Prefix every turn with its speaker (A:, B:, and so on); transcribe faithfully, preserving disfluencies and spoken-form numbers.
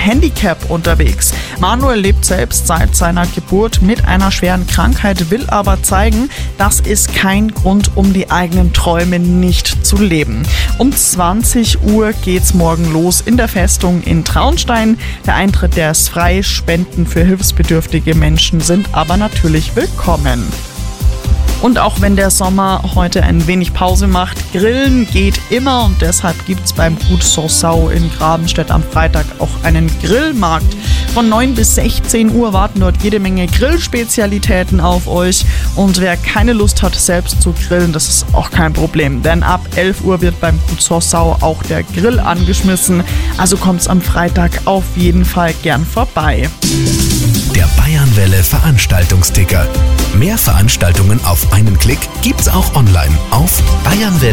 A: Handicap unterwegs. Manuel lebt selbst seit seiner Geburt mit einer schweren Krankheit, will aber zeigen, das ist kein Grund, um die eigenen Träume nicht zu leben. Um zwanzig Uhr geht's morgen los in der Festung in Traunstein. Der Eintritt, der ist frei. Spenden für hilfsbedürftige Menschen sind aber natürlich willkommen. Und auch wenn der Sommer heute ein wenig Pause macht, Grillen geht immer und deshalb gibt's beim Gut Sorsau in Grabenstedt am Freitag auch einen Grillmarkt. Von neun bis sechzehn Uhr warten dort jede Menge Grillspezialitäten auf euch und wer keine Lust hat, selbst zu grillen, das ist auch kein Problem, denn ab elf Uhr wird beim Gut Sorsau auch der Grill angeschmissen, also kommt's am Freitag auf jeden Fall gern vorbei.
B: Der Bayernwelle Veranstaltungsticker. Mehr Veranstaltungen auf einen Klick gibt's auch online auf bayernwelle